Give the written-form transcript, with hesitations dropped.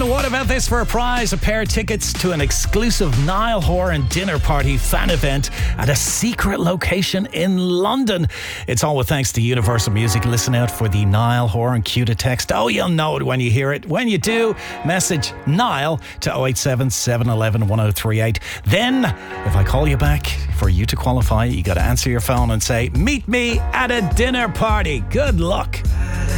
And what about this for a prize? A pair of tickets to an exclusive Niall Horan dinner party fan event at a secret location in London. It's all with thanks to Universal Music. Listen out for the Niall Horan cue to text. Oh, you'll know it when you hear it. When you do, message Niall to 087 711 1038. Then, if I call you back, for you to qualify, you got to answer your phone and say, meet me at a dinner party. Good luck.